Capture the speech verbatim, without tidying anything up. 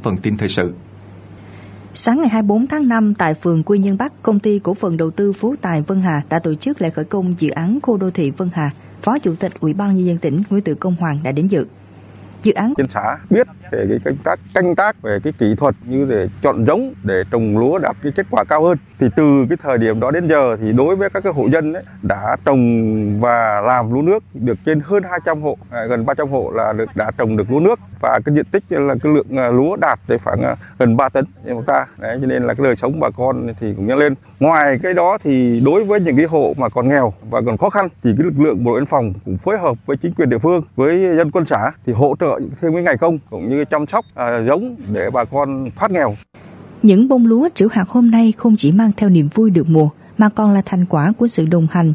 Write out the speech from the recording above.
phần tin thời sự. Sáng ngày hai mươi bốn tháng năm tại phường Quy Nhơn Bắc, công ty cổ phần đầu tư Phú Tài Vân Hà đã tổ chức lễ khởi công dự án khu đô thị Vân Hà. Phó Chủ tịch Ủy ban Nhân dân tỉnh Nguyễn Tự Công Hoàng đã đến dự. Dự án trên xã biết về cái canh tác canh tác về cái kỹ thuật như để chọn giống để trồng lúa đạt cái kết quả cao hơn, thì từ cái thời điểm đó đến giờ thì đối với các cái hộ dân ấy, đã trồng và làm lúa nước được trên hơn hai trăm hộ, gần ba trăm hộ là được đã trồng được lúa nước, và cái diện tích là cái lượng lúa đạt tới khoảng gần ba tấn một ta. Đấy, cho nên là cái đời sống bà con thì cũng nhân lên. Ngoài cái đó thì đối với những cái hộ mà còn nghèo và còn khó khăn thì cái lực lượng bộ đội biên phòng cũng phối hợp với chính quyền địa phương, với dân quân xã thì hỗ trợ thêm cái ngày công cũng như chăm sóc à, giống để bà con thoát nghèo. Những bông lúa trĩu hạt hôm nay không chỉ mang theo niềm vui được mùa mà còn là thành quả của sự đồng hành